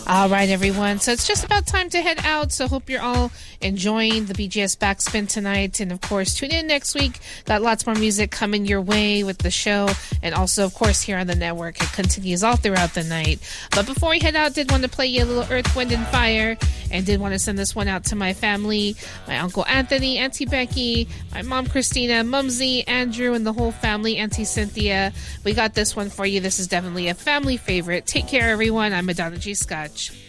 All right, everyone. So it's just about time to head out. So hope you're all enjoying the BGS Backspin tonight. And, of course, tune in next week. Got lots more music coming your way with the show. And also, of course, here on the network. It continues all throughout the night. But before we head out, did want to play you a little Earth, Wind, and Fire. And did want to send this one out to my family, my Uncle Anthony, Auntie Becky, my Mom Christina, Mumsy, Andrew, and the whole family, Auntie Cynthia. We got this one for you. This is definitely a family favorite. Take care, everyone. I'm Madonna G. Scotch.